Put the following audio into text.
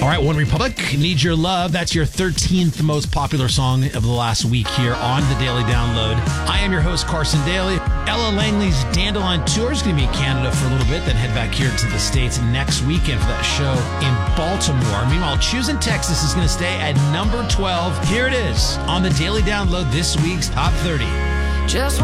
All right, One Republic, Need Your Love. That's your 13th most popular song of the last week here on the Daily Download. I am your host, Carson Daly. Ella Langley's Dandelion Tour is going to be in Canada for a little bit, then head back here to the States next weekend for that show in Baltimore. Meanwhile, Choosing Texas is going to stay at number 12. Here it is on the Daily Download, this week's Top 30. Just